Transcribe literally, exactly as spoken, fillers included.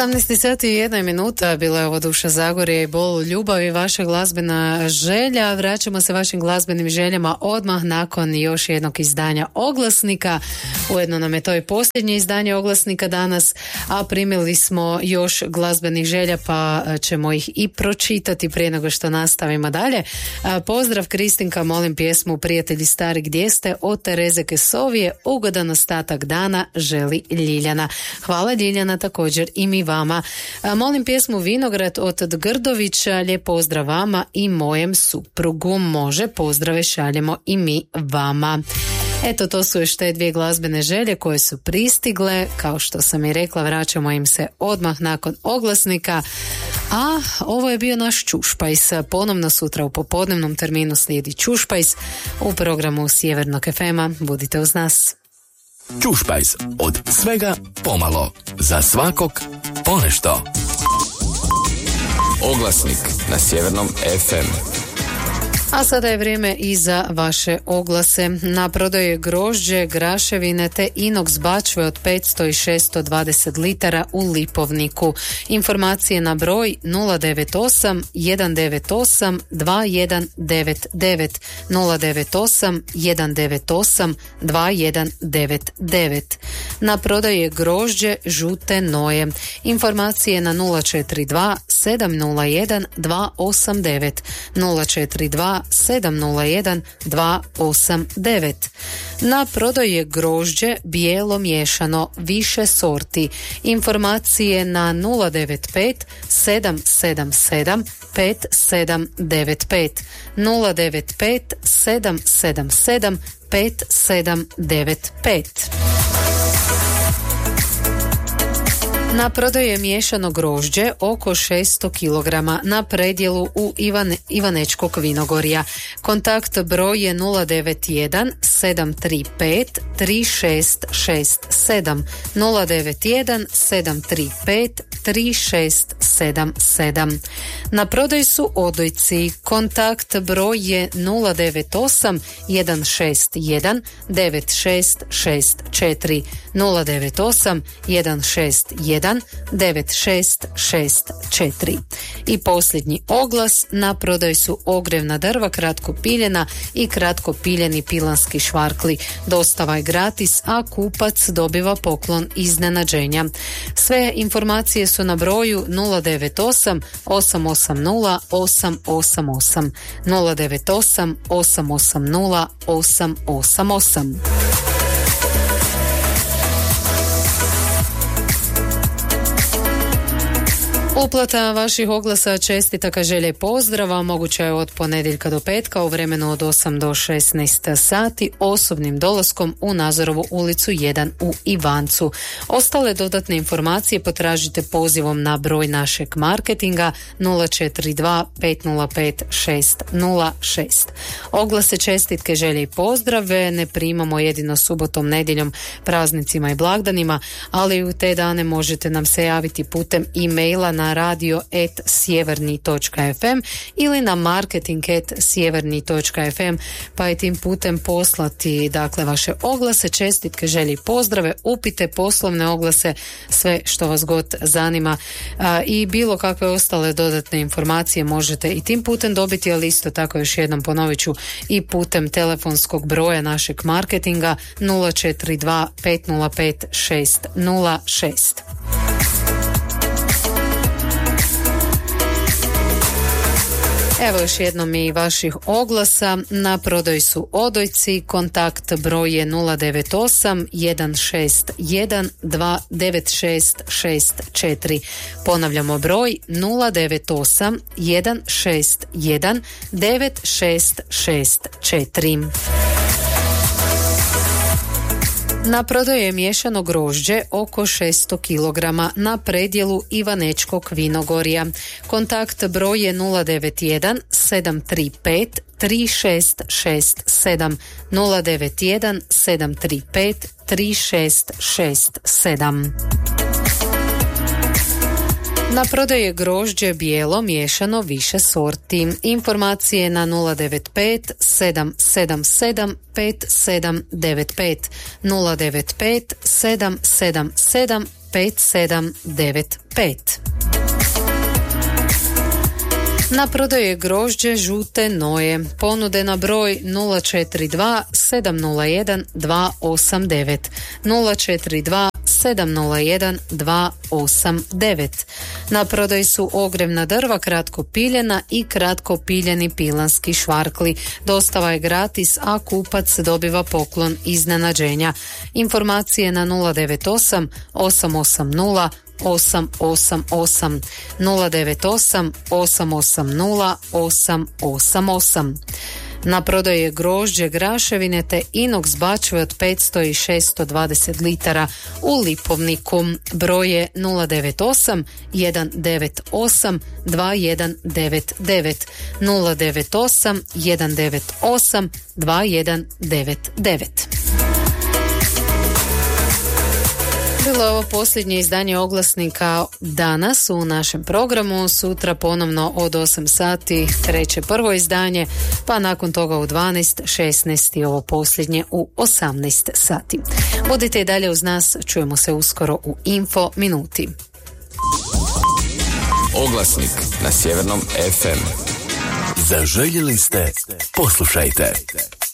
osamnaest sati i jedna minuta, bila je ovo Duša Zagorje i Bol ljubavi, vaša glazbena želja. Vraćamo se vašim glazbenim željama odmah nakon još jednog izdanja Oglasnika. Ujedno nam je to i posljednje izdanje Oglasnika danas, a primili smo još glazbenih želja, pa ćemo ih i pročitati prije nego što nastavimo dalje. Pozdrav Kristinka, molim pjesmu Prijatelji stari gdje ste od Tereze Kesovije. Ugodan ostatak dana želi Ljiljana. Hvala Ljiljana, također i mi vama. A, molim pjesmu Vinograd od Grdovića. Lijep pozdrav vama i mojem suprugu. Može, pozdrave šaljemo i mi vama. Eto, to su još te dvije glazbene želje koje su pristigle. Kao što sam i rekla, vraćamo im se odmah nakon Oglasnika. A ovo je bio naš Čušpajs. Ponovno sutra u popodnevnom terminu slijedi Čušpajs u programu Sjevernog ef ema. Budite uz nas. Čušpajs, od svega pomalo, za svakog ponešto. Oglasnik na Sjevernom ef emu. A sada je vrijeme i za vaše oglase. Na prodaju je grožđe, graševine te inoks bačve od petsto i šesto dvadeset litara u Lipovniku. Informacije na broj nula devet osam jedan devet osam dva jedan devet devet, nula devet osam jedan devet osam dva jedan devet devet. Na prodaju je grožđe, žute noje. Informacije na nula četiri dva sedam nula jedan dva osam devet, nula četiri dva sedam nula jedan dva osam devet. Na prodaju je grožđe bijelo miješano, više sorti. Informacije na nula devet pet sedam sedam sedam pet sedam devet pet, nula devet pet sedam sedam sedam pet sedam devet pet. Na prodaju je miješano grožđe oko šesto kilograma na predjelu u Ivan, Ivanečkog Vinogorja. Kontakt broj je nula devet jedan sedam tri pet tri šest šest sedam, nula devet jedan sedam tri pet tri šest sedam sedam. Na prodaju su odojci. Kontakt broj je nula devet osam jedan šest jedan devet šest šest četiri, nula devet osam jedan šest jedan devet šest šest četiri. I posljednji oglas. Na prodaju su ogrevna drva, kratko piljena i kratko piljeni pilanski švarkli. Dostava je gratis, a kupac dobiva poklon iznenađenja. Sve informacije su na broju nula devet osam osam osam nula osam osam osam, nula devet osam osam osam nula osam osam osam. Uplata vaših oglasa, čestitaka, želje i pozdrava moguća je od ponedjeljka do petka u vremenu od osam do šesnaest sati osobnim dolaskom u Nazorovu ulicu jedan u Ivancu. Ostale dodatne informacije potražite pozivom na broj našeg marketinga nula četiri dva pet nula pet šest nula šest. Oglase, čestitke, želje i pozdrave ne primamo jedino subotom, nedjeljom, praznicima i blagdanima, ali u te dane možete nam se javiti putem e-maila na radio at sjeverni točka ef em ili na marketing at sjeverni točka ef em, pa je tim putem poslati dakle vaše oglase, čestitke, želje i pozdrave, upite, poslovne oglase, sve što vas god zanima, a, i bilo kakve ostale dodatne informacije možete i tim putem dobiti, ali isto tako još jednom ponovit ću i putem telefonskog broja našeg marketinga nula četiri dva pet nula pet šest nula šest. Evo još jednom i vaših oglasa. Na prodaju su odojci. Kontakt broj je nula devet osam jedan šest jedan dva devet šest šest četiri. Ponavljamo broj nula devet osam jedan šest jedan devet šest šest četiri. Na prodaju je miješano grožđe oko šesto kilograma na predjelu Ivanečkog Vinogorja. Kontakt broj je nula devet jedan sedam tri pet tri šest šest sedam, nula devet jedan sedam tri pet tri šest šest sedam. Na prodaju je grožđe bijelo miješano, više sorti. Informacije na nula devet pet sedam sedam sedam pet sedam devet pet, nula devet pet sedam sedam sedam pet sedam devet pet. Na prodaju je grožđe žute noje. Ponude na broj nula četiri dva sedam nula jedan dva osam devet, nula četiri dva sedam nula jedan dva osam devet. Na prodaju su ogrevna drva kratko piljena i kratko piljeni pilanski švarkli. Dostava je gratis, a kupac dobiva poklon iznenađenja. Informacije na nula devet osam osam osam nula osam osam osam, nula devet osam osam osam nula osam osam osam. Na prodaju je grožđe, graševine te inox bačve od petsto i šesto dvadeset litara u Lipovniku. Broj je nula devet osam jedan devet osam dva jedan devet devet, nula devet osam jedan devet osam dva jedan devet devet. Bilo je ovo posljednje izdanje oglasnika danas u našem programu. Sutra ponovno od osam sati treće prvo izdanje, pa nakon toga u dvanaest, šesnaest i ovo posljednje u osamnaest sati. Budite i dalje uz nas, čujemo se uskoro u Info Minuti. Oglasnik na Sjevernom ef em. Zaželjeli ste? Poslušajte.